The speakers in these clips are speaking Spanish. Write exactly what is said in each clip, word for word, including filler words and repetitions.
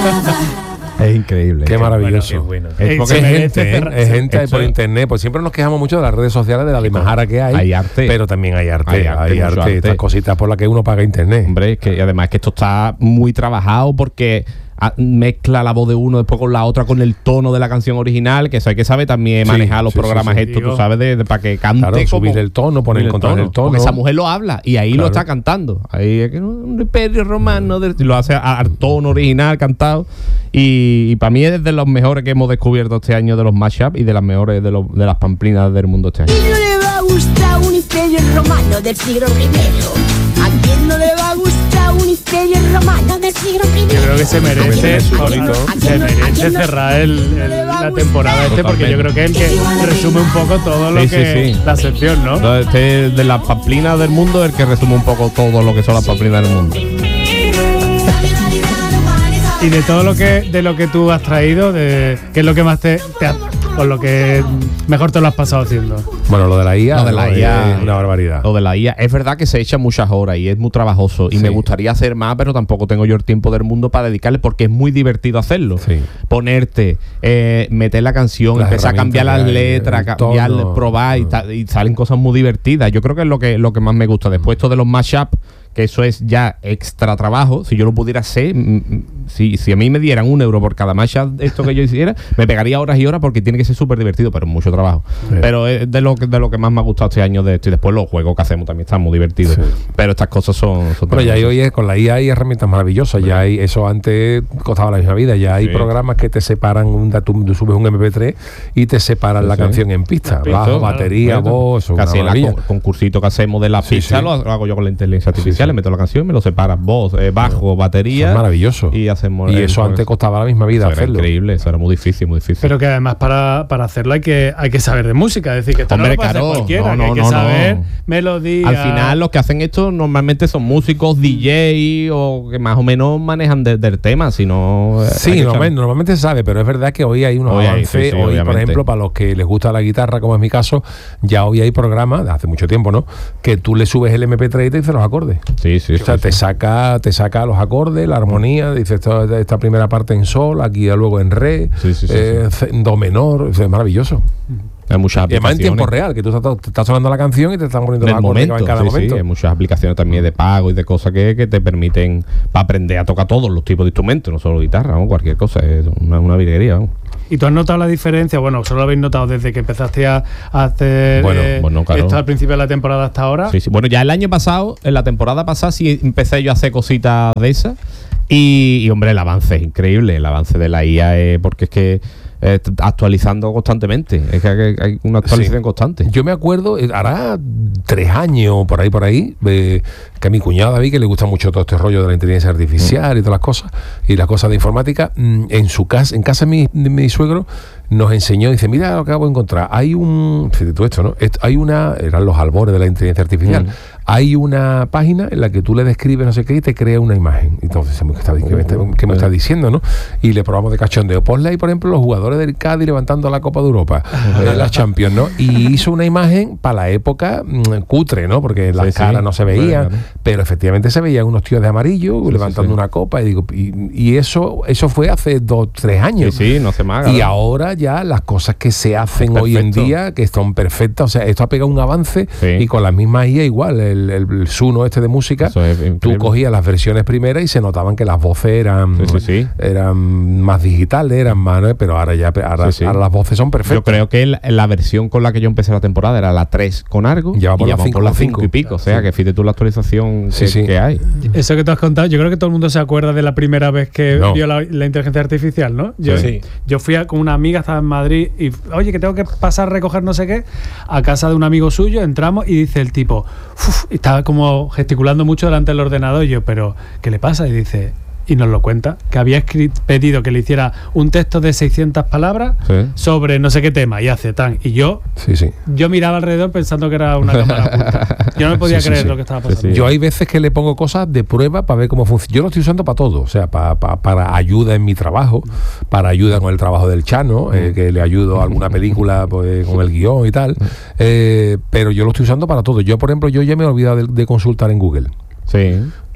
Es increíble. Qué maravilloso. Bueno, qué bueno. Es, Eh, porque se es merece gente, cerrar- ¿eh? Es gente eso por es. internet. Pues siempre nos quejamos mucho de las redes sociales, de la limajara que hay. Hay arte. Pero también hay arte. Hay arte, Hay mucho arte, arte. estas cositas por las que uno paga internet. Hombre, es que y además que esto está muy trabajado porque a- mezcla la voz de uno después con la otra con el tono de la canción original, que eso hay que saber también Sí, manejar los sí, sí, programas sí. estos, Digo, tú sabes, de, de- para que cante Claro, como- subir el tono, poner subir control el tono. Porque esa mujer lo habla y ahí Claro. lo está cantando. Ahí es que un imperio romano del- lo hace a- al tono original cantado. Y, y para mí es de los mejores que hemos descubierto este año de los mashups y de las mejores de, los, de las pamplinas del mundo este año. ¿A quién no le va a gustar un imperio romano del siglo primero? ¿A quién no le va a gustar un imperio romano del siglo primero? Yo creo que se merece, Su tonito. se merece cerrar el, el- la temporada este, porque yo creo que es el que resume un poco todo lo Sí, sí, que sí. la sección, ¿no? Entonces, este de las pamplinas del mundo es el que resume un poco todo lo que son las pamplinas del mundo. Y de todo lo que de lo que tú has traído, de qué es lo que más te, te ha, con lo que mejor te lo has pasado haciendo. Bueno, lo de la I A, Lo de la no, I A, es una barbaridad. Lo de la I A, es verdad que se echa muchas horas y es muy trabajoso y Sí. me gustaría hacer más, pero tampoco tengo yo el tiempo del mundo para dedicarle porque es muy divertido hacerlo. Sí. Ponerte, eh, meter la canción, Las empezar a cambiar las herramientas que hay, letras, el cambiar, tono. probar y, ta- y salen cosas muy divertidas. Yo creo que es lo que, lo que más me gusta. Después esto de los mashups, que eso es ya extra trabajo. Si yo lo pudiera hacer, mm, mm, si, si a mí me dieran un euro por cada mashup esto que yo hiciera, me pegaría horas y horas porque tiene que ser súper divertido, pero mucho trabajo. Sí. Pero es de lo, que- de lo que más me ha gustado este año de esto. Y después los juegos que hacemos también están muy divertidos. Sí. Pero estas cosas son... son Pero ya hay hermosas. hoy es- con la I A hay herramientas maravillosas. Ya hay eso antes costaba la misma vida. Ya hay Sí. programas que te separan, un, tú, tú subes un eme pe tres y te separan Sí, la sí. canción en pista. Pista, Bajo, claro. batería, Bueno, voz, una casi el maravilla. concursito que hacemos de la Sí, pista sí. Lo, lo hago yo con la inteligencia artificial, Sí, sí. le meto la canción, me lo separa voz, eh, bajo, batería. Eso es maravilloso. Y hacemos Y el- eso antes costaba la misma vida Eso era hacerlo. increíble, eso era muy difícil, muy difícil. Pero que además para, para hacerlo hay que hay que saber de música, es decir, que esto Hombre, no lo puede claro, hacer cualquiera, no, que hay no, que no, saber no. melodía. Al final los que hacen esto normalmente son músicos, D J o que más o menos manejan de- del tema, si no... eh, hay Sí, que echar- normalmente, normalmente se sabe, pero es verdad que hoy hay unos Hoy hay, avances. sí, sí, hoy, por obviamente. ejemplo, para los que les gusta la guitarra, como es mi caso, ya hoy hay programas, de hace mucho tiempo, ¿no? Que tú le subes el eme pe tres y te dice los acordes. Sí, sí, O sea, sí, te sí. saca, te saca los acordes, la armonía, dice esta, esta primera parte en sol, aquí luego en re, Sí, sí, sí, eh, ce- do menor, es maravilloso. Hay muchas Y además en tiempo aplicaciones. real, que tú estás, te estás sonando la canción y te están poniendo En los el acordes que momento, van en cada sí, sí, momento. hay muchas aplicaciones también de pago y de cosas que, que te permiten para aprender a tocar todos los tipos de instrumentos, no solo guitarra, ¿no? Cualquier cosa, es una, una virguería, ¿no? ¿Y tú has notado la diferencia? Bueno, solo lo habéis notado desde que empezaste a a hacer Bueno, eh, bueno, claro. esto al principio de la temporada hasta ahora. Sí, sí. Bueno, ya el año pasado, en la temporada pasada, sí empecé yo a hacer cositas de esas. Y, y, hombre, el avance es increíble. El avance de la I A es porque es que eh, t- actualizando constantemente. Es que hay, hay una actualización Sí. constante. Yo me acuerdo, eh, hará tres años, por ahí, por ahí, eh, que a mi cuñado David, que le gusta mucho todo este rollo de la inteligencia artificial y todas las cosas, y las cosas de informática, mm, en su casa, en casa de mi, de mi suegro, nos enseñó, dice, mira lo que acabo de encontrar, hay un, fíjate tú esto, ¿no? Esto- hay una, eran los albores de la inteligencia artificial, Mm. hay una página en la que tú le describes no sé qué y te crea una imagen. Entonces, ¿qué me está, qué me está- qué me está diciendo, no? Y le probamos de cachondeo. Ponle ahí, por ejemplo, los jugadores del Cádiz levantando la Copa de Europa, eh, la Champions, ¿no? Y hizo una imagen para la época mm, cutre, ¿no? Porque las Sí, sí. caras no se veían, Bueno, pero efectivamente se veían unos tíos de amarillo Sí, levantando sí, sí. una copa. Y digo, y, y eso, eso fue hace dos, tres Sí, años. sí, no hace más. Y claro. ahora ya las cosas que se hacen hoy en Perfecto. día, que son perfectas, o sea, esto ha pegado un avance Sí. y con las mismas I A igual, el, el, el Suno este de música, Eso es tú increíble. cogías las versiones primeras y se notaban que las voces eran, Sí, sí, sí. eran más digitales, eran más, ¿no? Pero ahora ya ahora, Sí, sí. ahora las voces son perfectas. Yo creo que la, la versión con la que yo empecé la temporada era la tres con Argo. Ya va por y la vamos cinco, por la la cinco y cinco. pico. O sea, que fíjate tú la actualización Sí, que, sí. que hay. Eso que tú has contado, yo creo que todo el mundo se acuerda de la primera vez que No. vio la, la inteligencia artificial, ¿no? Yo, Sí. yo fui a, con una amiga, estaba en Madrid, y oye, que tengo que pasar a recoger no sé qué, a casa de un amigo suyo, entramos y dice el tipo, "Uf", y estaba como gesticulando mucho delante del ordenador, y yo, pero, ¿qué le pasa? Y dice, y nos lo cuenta, que había escri- pedido que le hiciera un texto de seiscientas palabras Sí. sobre no sé qué tema, y hace tan, y yo Sí, sí. yo miraba alrededor pensando que era una cámara oculta. Yo no me podía Sí, sí, creer sí. lo que estaba Sí, pasando. sí. Yo hay veces que le pongo cosas de prueba para ver cómo funciona. Yo lo estoy usando para todo, o sea, pa- pa- para ayuda en mi trabajo, para ayuda con el trabajo del Chano, eh, que le ayudo a alguna película pues, con el guión y tal. Eh, pero yo lo estoy usando para todo. Yo, por ejemplo, yo ya me he olvidado de, de consultar en Google. Sí.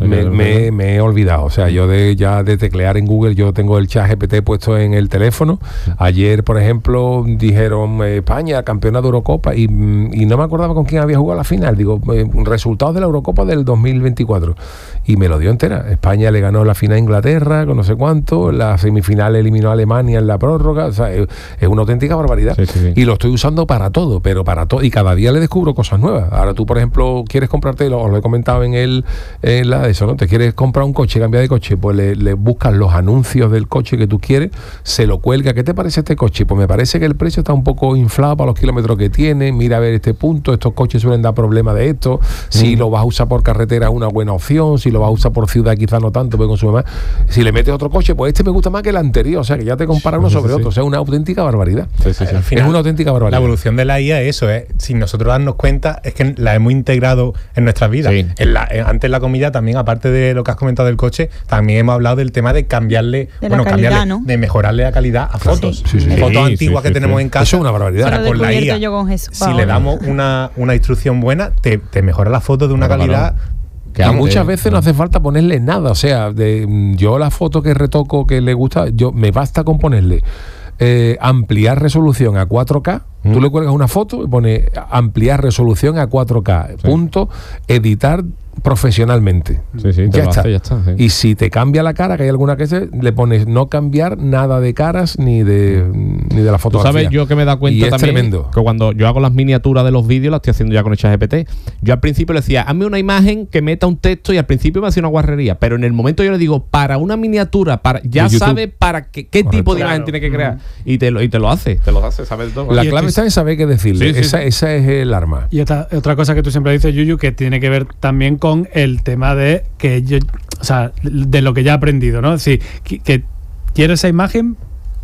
me, me, me he olvidado. O sea, yo de ya de teclear en Google, yo tengo el chat G P T puesto en el teléfono. Ayer, por ejemplo, dijeron eh, España, campeona de Eurocopa, y, y no me acordaba con quién había jugado la final. Digo, eh, resultados de la Eurocopa del dos mil veinticuatro. Y me lo dio entera. España le ganó la final a Inglaterra, con no sé cuánto, la semifinal eliminó a Alemania en la prórroga. O sea, es, es una auténtica barbaridad. Sí, sí, sí. Y lo estoy usando para todo, pero para todo. Y cada día le descubro cosas nuevas. Ahora tú, por ejemplo, quieres comprarte, lo, os lo he comentado en el en la eso, ¿no? Te quieres comprar un coche, cambiar de coche, pues le, le buscas los anuncios del coche que tú quieres, se lo cuelga. ¿Qué te parece este coche? Pues me parece que el precio está un poco inflado para los kilómetros que tiene. Mira a ver este punto, estos coches suelen dar problemas de esto. Si mm. lo vas a usar por carretera es una buena opción, si lo vas a usar por ciudad quizás no tanto, porque consume más. Si le metes otro coche, pues este me gusta más que el anterior, o sea que ya te compara uno sí, sobre sí, otro, sí. O sea, una auténtica barbaridad. Sí, sí, sí. Al final, es una auténtica barbaridad. La evolución de la I A es eso, es, sin nosotros darnos cuenta, es que la hemos integrado en nuestras vidas. Sí. En la, en, antes la comida también, aparte de lo que has comentado del coche, también hemos hablado del tema de cambiarle, de bueno, calidad, cambiarle, ¿no? de mejorarle la calidad a fotos. Sí, sí, sí. Fotos Sí, antiguas sí, que sí, tenemos sí. en casa. Eso es una barbaridad. Pero Con la I A, yo con Jesús, si wow. le damos una, una instrucción buena, te, te mejora la foto de una claro, calidad. Claro. Que y muchas veces no hace falta ponerle nada, o sea, de, yo la foto que retoco que le gusta, yo me basta con ponerle eh, ampliar resolución a cuatro K. Mm. Tú le cuelgas una foto y pone ampliar resolución a cuatro K, sí. punto, editar profesionalmente. Sí, sí, ya, está. Hace, ya está. Sí. Y si te cambia la cara, que hay alguna que se, le pones no cambiar nada de caras ni de ni de la fotografía. ¿Sabes? Yo que me he dado cuenta y también es tremendo. Que cuando yo hago las miniaturas de los vídeos, las estoy haciendo ya con el chat G P T. Yo al principio le decía, hazme una imagen que meta un texto, y al principio me hacía una guarrería, pero en el momento yo le digo, para una miniatura, para ya sabe para qué, qué tipo de claro. imagen tiene que crear. Mm. Y te lo, y te lo hace, te lo hace, ¿sabes todo? La clave está en saber qué decirle. Sí, sí, esa, sí. esa es el arma. Y otra, otra cosa que tú siempre dices, Yuyu, que tiene que ver también con el tema de que yo, o sea, de lo que ya he aprendido, ¿no? Es decir, que, que quiero esa imagen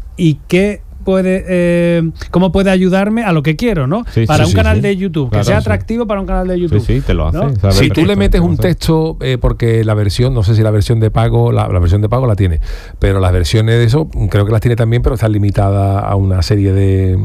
y que puede, eh, cómo puede ayudarme a lo que quiero, ¿no? Sí, para sí, un sí, canal sí. de YouTube, claro, que sea sí. atractivo para un canal de YouTube. Sí, sí, te lo hace. ¿No? Si tú le metes un texto, eh, porque la versión, no sé si la versión de pago, la, la versión de pago la tiene, pero las versiones de eso creo que las tiene también, pero están limitadas a una serie de,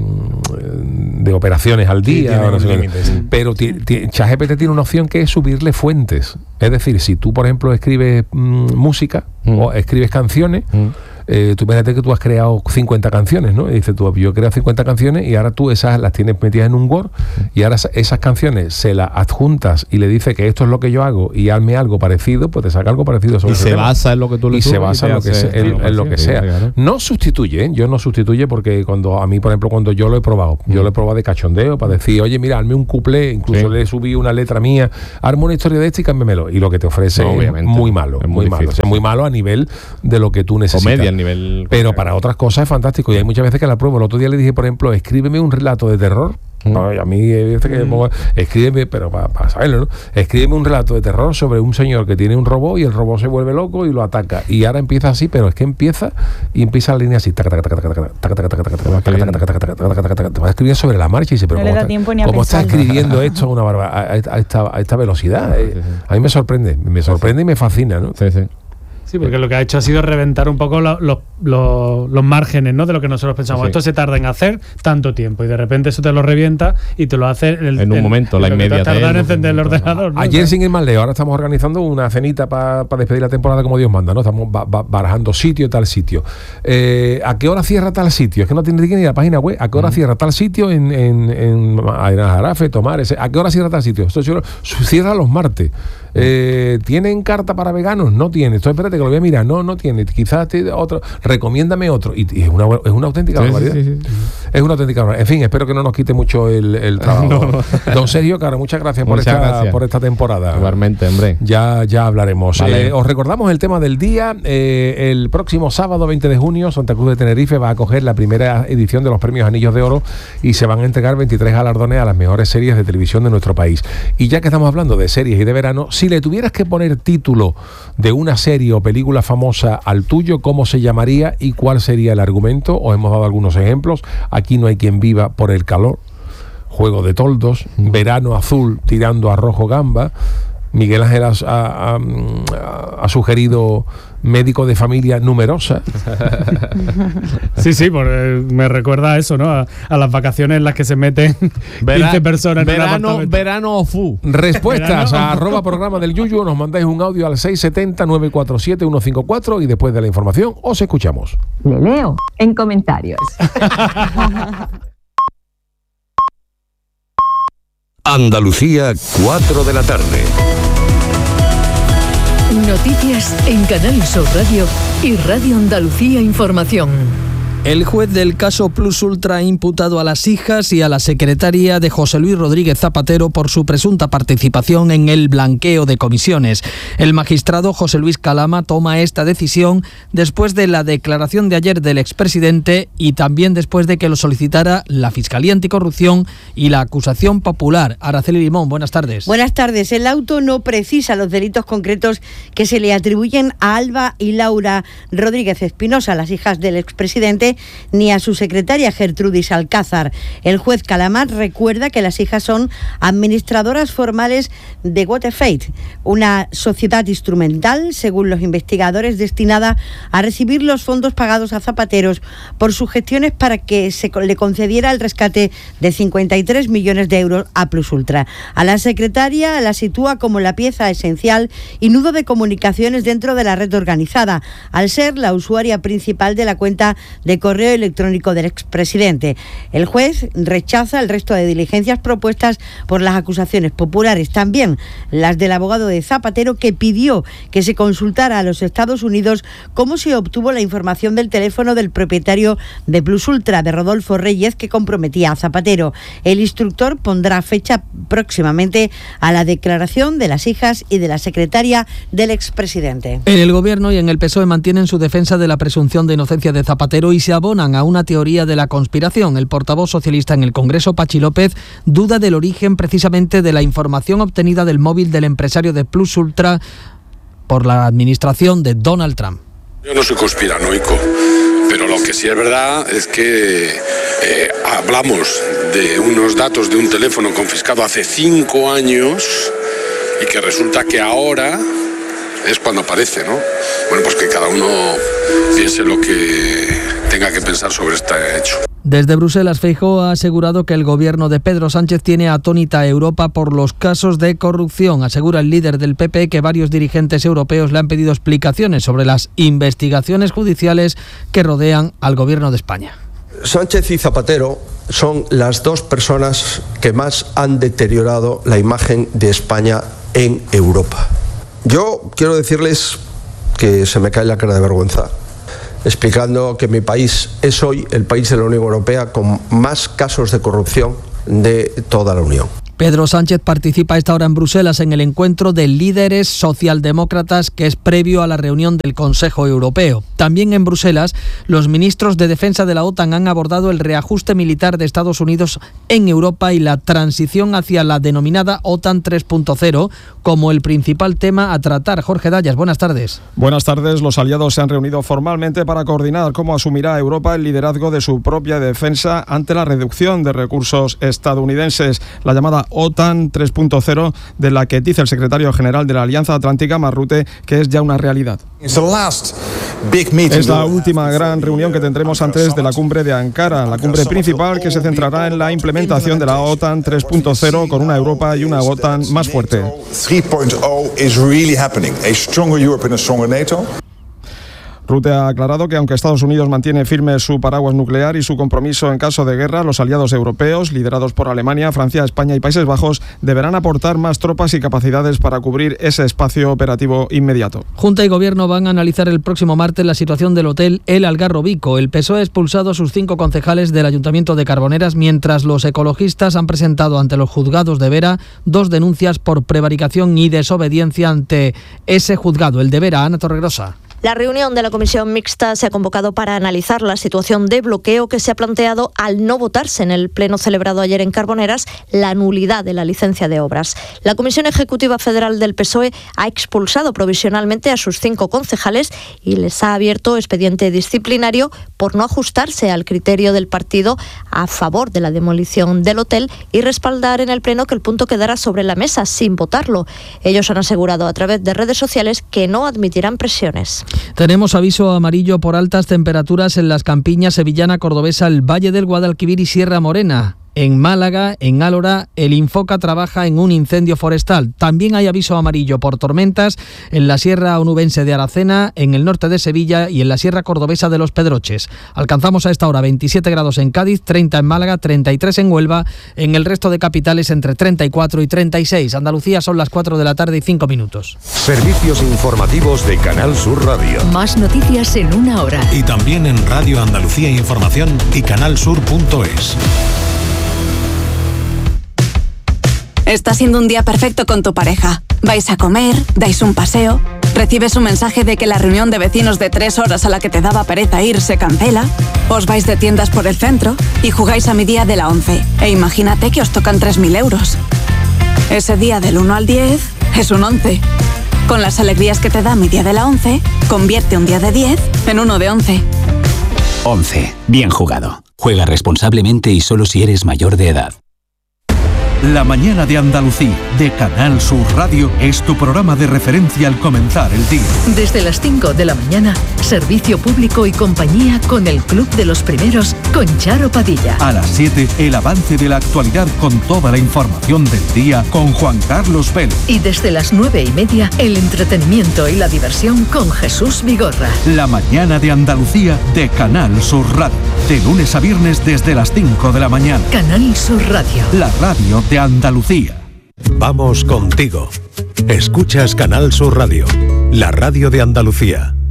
de operaciones al día. Sí, no sé límite, sí. Pero ChatGPT tiene una opción que es subirle fuentes. Es decir, si tú, por ejemplo, escribes mmm, música mm. o escribes canciones, mm. Eh, tú imagínate que tú has creado cincuenta canciones, ¿no? Y dices tú, yo he creado cincuenta canciones y ahora tú esas las tienes metidas en un Word y ahora esas canciones se las adjuntas y le dices que esto es lo que yo hago y hazme algo parecido, pues te saca algo parecido sobre y se tema. Basa en lo que tú le y se basa en lo que, se, en, en lo que sea. Claro. No sustituye, ¿eh? Yo no sustituye porque cuando a mí, por ejemplo, cuando yo lo he probado, mm. yo lo he probado de cachondeo para decir, oye, mira, hazme un cuplé, incluso sí. le subí una letra mía, arma una historia de este y cámbiamelo. Y lo que te ofrece no, es muy malo, es muy, muy malo. O sea, muy malo a nivel de lo que tú necesitas. Comedia, al nivel... Pero para otras cosas es fantástico y hay muchas veces que la pruebo. El otro día le dije, por ejemplo, escríbeme un relato de terror. Mm. No, a mí hay veces que mm. escríbeme, pero para, para saberlo, ¿no? Escríbeme un relato de terror sobre un señor que tiene un robot y el robot se vuelve loco y lo ataca. Y ahora empieza así, pero es que empieza y empieza la línea así. Te vas a escribir sobre la marcha y dice, pero no ¿cómo, está, está, ¿cómo está escribiendo esto a una barba a, a, esta, a esta velocidad? Sí, sí, sí. A mí me sorprende, me sorprende y me fascina, ¿no? Sí, sí. Sí, porque lo que ha hecho ha sido reventar un poco lo, lo, lo, los márgenes, ¿no? De lo que nosotros pensamos. Sí. Esto se tarda en hacer tanto tiempo y de repente eso te lo revienta y te lo hace el, en un el, momento, el, la inmediatez. Tarda en encender el ordenador, ¿no? Ayer, sin ir más lejos, ahora estamos organizando una cenita para pa despedir la temporada como Dios manda, ¿no? Estamos ba ba barajando sitio y tal sitio. Eh, ¿A qué hora cierra tal sitio? Es que no tiene que ir a la página web. ¿A qué hora uh-huh. cierra tal sitio en, en, en, en Jarafe, Tomares? ¿A qué hora cierra tal sitio? Esto cierra los martes. Eh, ¿Tienen carta para veganos? No tiene. Esto espérate que lo voy a mirar. No, no tiene. Quizás otro. Recomiéndame otro. Y, y es, una, es una auténtica sí, barbaridad. Sí, sí, sí. Es una auténtica barbaridad. En fin, espero que no nos quite mucho el, el trabajo. No. Don Sergio Caro, muchas gracias por muchas esta gracias. por esta temporada. Igualmente, hombre. Ya, ya hablaremos. Vale. Eh, os recordamos el tema del día. Eh, el próximo sábado veinte de junio, Santa Cruz de Tenerife va a acoger la primera edición de los premios Anillos de Oro y se van a entregar veintitrés galardones a las mejores series de televisión de nuestro país. Y ya que estamos hablando de series y de verano, si le tuvieras que poner título de una serie o película famosa al tuyo, ¿cómo se llamaría y cuál sería el argumento? Os hemos dado algunos ejemplos. Aquí no hay quien viva por el calor, Juego de Toldos, Verano Azul tirando a rojo gamba, Miguel Ángel ha, ha, ha sugerido médico de familia numerosa. Sí, sí, porque me recuerda a eso, ¿no? A, a las vacaciones en las que se meten Vera, quince personas en verano, un apartamento. Verano o fu. Respuestas Verano. a arroba programa del Yuyu, nos mandáis un audio al seis siete cero, nueve cuatro siete, uno cinco cuatro y después de la información os escuchamos. Le leo en comentarios. Andalucía, cuatro de la tarde. Noticias en Canal Sur Radio y Radio Andalucía Información. El juez del caso Plus Ultra ha imputado a las hijas y a la secretaria de José Luis Rodríguez Zapatero por su presunta participación en el blanqueo de comisiones. El magistrado José Luis Calama toma esta decisión después de la declaración de ayer del expresidente y también después de que lo solicitara la Fiscalía Anticorrupción y la acusación popular. Araceli Limón, buenas tardes. Buenas tardes. El auto no precisa los delitos concretos que se le atribuyen a Alba y Laura Rodríguez Espinosa, las hijas del expresidente, ni a su secretaria Gertrudis Alcázar. El juez Calamar recuerda que las hijas son administradoras formales de Waterfate, una sociedad instrumental, según los investigadores, destinada a recibir los fondos pagados a zapateros por sus gestiones para que se le concediera el rescate de cincuenta y tres millones de euros a Plus Ultra. A la secretaria la sitúa como la pieza esencial y nudo de comunicaciones dentro de la red organizada, al ser la usuaria principal de la cuenta de correo electrónico del expresidente. El juez rechaza el resto de diligencias propuestas por las acusaciones populares, también las del abogado de Zapatero, que pidió que se consultara a los Estados Unidos cómo se obtuvo la información del teléfono del propietario de Plus Ultra, de Rodolfo Reyes, que comprometía a Zapatero. El instructor pondrá fecha próximamente a la declaración de las hijas y de la secretaria del expresidente. En el Gobierno y en el P S O E mantienen su defensa de la presunción de inocencia de Zapatero y se abonan a una teoría de la conspiración. El portavoz socialista en el Congreso, Pachi López, duda del origen precisamente de la información obtenida del móvil del empresario de Plus Ultra por la administración de Donald Trump. Yo no soy conspiranoico, pero lo que sí es verdad es que eh, hablamos de unos datos de un teléfono confiscado hace cinco años y que resulta que ahora es cuando aparece, ¿no? Bueno, pues que cada uno piense lo que tenga que pensar sobre este hecho. Desde Bruselas, Feijóo ha asegurado que el gobierno de Pedro Sánchez tiene atónita a Europa por los casos de corrupción. Asegura el líder del P P que varios dirigentes europeos le han pedido explicaciones sobre las investigaciones judiciales que rodean al gobierno de España. Sánchez y Zapatero son las dos personas que más han deteriorado la imagen de España en Europa. Yo quiero decirles que se me cae la cara de vergüenza, explicando que mi país es hoy el país de la Unión Europea con más casos de corrupción de toda la Unión. Pedro Sánchez participa a esta hora en Bruselas en el encuentro de líderes socialdemócratas que es previo a la reunión del Consejo Europeo. También en Bruselas, los ministros de Defensa de la OTAN han abordado el reajuste militar de Estados Unidos en Europa y la transición hacia la denominada OTAN tres punto cero como el principal tema a tratar. Jorge Dayas, buenas tardes. Buenas tardes. Los aliados se han reunido formalmente para coordinar cómo asumirá Europa el liderazgo de su propia defensa ante la reducción de recursos estadounidenses, la llamada OTAN tres punto cero, de la que dice el secretario general de la Alianza Atlántica, Mark Rutte, que es ya una realidad. Es la última gran reunión que tendremos antes de la cumbre de Ankara, la cumbre principal que se centrará en la implementación de la OTAN tres punto cero con una Europa y una OTAN más fuerte. Rutte ha aclarado que aunque Estados Unidos mantiene firme su paraguas nuclear y su compromiso en caso de guerra, los aliados europeos, liderados por Alemania, Francia, España y Países Bajos, deberán aportar más tropas y capacidades para cubrir ese espacio operativo inmediato. Junta y Gobierno van a analizar el próximo martes la situación del hotel El Algarrobico. El P S O E ha expulsado a sus cinco concejales del Ayuntamiento de Carboneras, mientras los ecologistas han presentado ante los juzgados de Vera dos denuncias por prevaricación y desobediencia ante ese juzgado, el de Vera. Ana Torregrosa. La reunión de la comisión mixta se ha convocado para analizar la situación de bloqueo que se ha planteado al no votarse en el pleno celebrado ayer en Carboneras la nulidad de la licencia de obras. La Comisión Ejecutiva Federal del P S O E ha expulsado provisionalmente a sus cinco concejales y les ha abierto expediente disciplinario por no ajustarse al criterio del partido a favor de la demolición del hotel y respaldar en el pleno que el punto quedara sobre la mesa sin votarlo. Ellos han asegurado a través de redes sociales que no admitirán presiones. Tenemos aviso amarillo por altas temperaturas en las campiñas sevillana, cordobesa, el Valle del Guadalquivir y Sierra Morena. En Málaga, en Álora, el Infoca trabaja en un incendio forestal. También hay aviso amarillo por tormentas en la Sierra Onubense de Aracena, en el norte de Sevilla y en la Sierra Cordobesa de Los Pedroches. Alcanzamos a esta hora veintisiete grados en Cádiz, treinta en Málaga, treinta y tres en Huelva. En el resto de capitales entre treinta y cuatro y treinta y seis. Andalucía son las cuatro de la tarde y cinco minutos. Servicios informativos de Canal Sur Radio. Más noticias en una hora. Y también en Radio Andalucía Información y canalsur punto es. Está siendo un día perfecto con tu pareja. Vais a comer, dais un paseo, recibes un mensaje de que la reunión de vecinos de tres horas a la que te daba pereza ir se cancela, os vais de tiendas por el centro y jugáis a mi día de la once. E imagínate que os tocan tres mil euros. Ese día del uno al diez es un once. Con las alegrías que te da mi día de la once, convierte un día de diez en uno de once. once. Bien jugado. Juega responsablemente y solo si eres mayor de edad. La mañana de Andalucía, de Canal Sur Radio, es tu programa de referencia al comenzar el día. Desde las cinco de la mañana, servicio público y compañía con el Club de los Primeros, con Charo Padilla. A las siete, el avance de la actualidad con toda la información del día con Juan Carlos Vélez. Y desde las nueve y media, el entretenimiento y la diversión con Jesús Vigorra. La mañana de Andalucía, de Canal Sur Radio. De lunes a viernes desde las cinco de la mañana. Canal Sur Radio. La radio de Andalucía. Vamos contigo. Escuchas Canal Sur Radio, la radio de Andalucía.